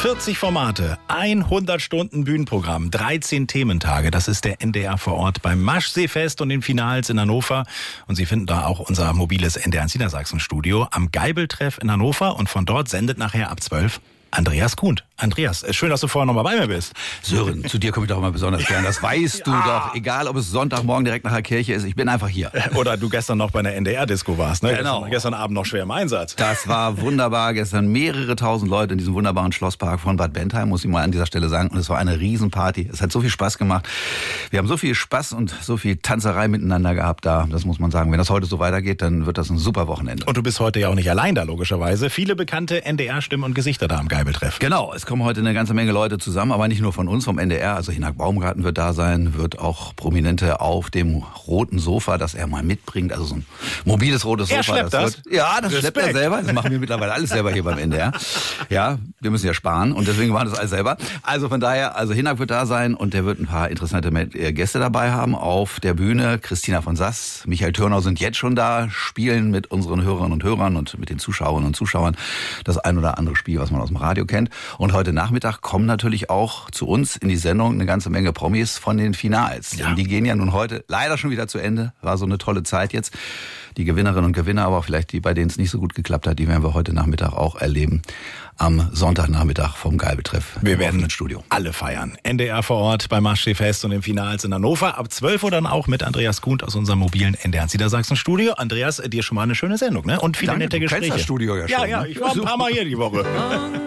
40 Formate, 100 Stunden Bühnenprogramm, 13 Thementage. Das ist der NDR vor Ort beim Maschseefest und den Finals in Hannover. Und Sie finden da auch unser mobiles NDR Niedersachsen-Studio am Geibeltreff in Hannover. Und von dort sendet nachher ab 12 Andreas Kuhn. Andreas, schön, dass du vorher noch mal bei mir bist. Sören, zu dir komme ich doch immer besonders gern. Das weißt du doch. Egal, ob es Sonntagmorgen direkt nach der Kirche ist, ich bin einfach hier. Oder du gestern noch bei einer NDR-Disco warst, ne? Genau. Gestern Abend noch schwer im Einsatz. Das war wunderbar. Gestern mehrere tausend Leute in diesem wunderbaren Schlosspark von Bad Bentheim, muss ich mal an dieser Stelle sagen. Und es war eine Riesenparty. Es hat so viel Spaß gemacht. Wir haben so viel Spaß und so viel Tanzerei miteinander gehabt da. Das muss man sagen. Wenn das heute so weitergeht, dann wird das ein super Wochenende. Und du bist heute ja auch nicht allein da, logischerweise. Viele bekannte NDR-Stimmen und Gesichter da am Geibeltreff. Genau, es kommen heute eine ganze Menge Leute zusammen, aber nicht nur von uns, vom NDR. Also Hinak Baumgarten wird da sein, wird auch Prominente auf dem roten Sofa, das er mal mitbringt. Also so ein mobiles rotes Sofa. Er schleppt das? Ja, das schleppt er selber. Das machen wir mittlerweile alles selber hier beim NDR. Ja, wir müssen ja sparen und deswegen machen wir das alles selber. Also von daher, also Hinak wird da sein und der wird ein paar interessante Gäste dabei haben auf der Bühne. Christina von Sass, Michael Türnau sind jetzt schon da, spielen mit unseren Hörerinnen und Hörern und mit den Zuschauerinnen und Zuschauern das ein oder andere Spiel, was man aus dem Radio kennt. Und heute Nachmittag kommen natürlich auch zu uns in die Sendung eine ganze Menge Promis von den Finals. Ja. Und die gehen ja nun heute leider schon wieder zu Ende. War so eine tolle Zeit jetzt. Die Gewinnerinnen und Gewinner, aber auch vielleicht die, bei denen es nicht so gut geklappt hat, die werden wir heute Nachmittag auch erleben. Am Sonntagnachmittag vom Geibeltreff. Wir werden im Studio alle feiern. NDR vor Ort beim Maschseefest und den Finals in Hannover. Ab 12 Uhr dann auch mit Andreas Kuhn aus unserem mobilen NDR Niedersachsen-Studio. Andreas, dir schon mal eine schöne Sendung, ne? Und viele Danke, nette du kennst Gespräche. das Studio ja schon, Ja, ne? ich war ein paar Mal hier die Woche.